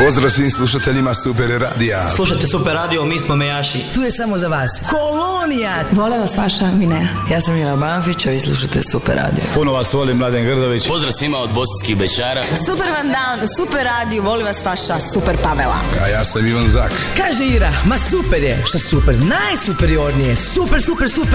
Pozdrav svim slušateljima Super radija. Slušajte Super radio, mi smo Mejaši. Tu je samo za vas Kolonija. Vole vas vaša Minea. Ja sam Mila Banfić, a vi slušate Super radio. Puno vas volim, Mladen Grdović. Pozdrav svima od Bosanskih Bečara. Super vam dan, Super radio, voli vas vaša Super Pavela. A ja sam Ivan Zak. Kaže Ira, ma super je. Šta super? Najsuperiornije. Super, super, super.